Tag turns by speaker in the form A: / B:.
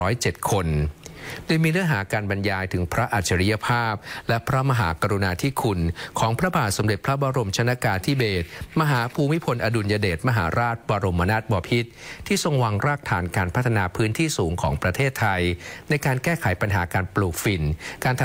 A: 107 คนโดยมีเนื้อหาการบรรยายถึงพระอัจฉริยภาพและพระมหากรุณาธิคุณของพระบาทสมเด็จพระบรมชนกาธิเบศรมหาภูมิพลอดุลยเดชมหาราชบรมนาถบพิตรที่ทรงวางรากฐานการพัฒนาพื้นที่สูงของประเทศไทยในการแก้ไขปัญหาการปลูกฝิ่นการ